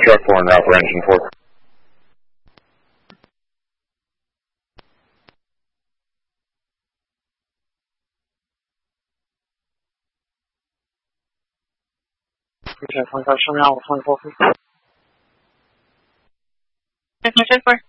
Truck 4 and route for engine 4. Okay, 25, show me out 24, please. 24.